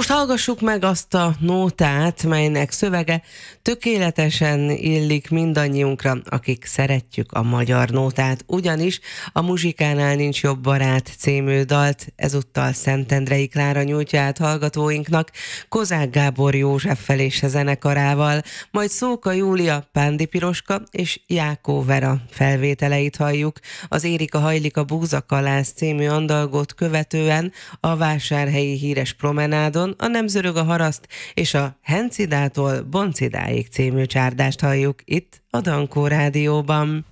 Most hallgassuk meg azt a nótát, melynek szövege tökéletesen illik mindannyiunkra, akik szeretjük a magyar nótát, ugyanis a Muzsikánál nincs jobb barát című dalt ezúttal Szentendrei Klára nyújtja át hallgatóinknak Kozák Gábor Józseffel és a zenekarával, majd Szóka Júlia, Pándi Piroska és Jákó Vera felvételeit halljuk. Az Érika hajlik a Búzakalász című andalgót követően a vásárhelyi híres promenádon a Nem zörög a haraszt és a Hencidától Boncidáig című csárdást halljuk itt a Dankó Rádióban.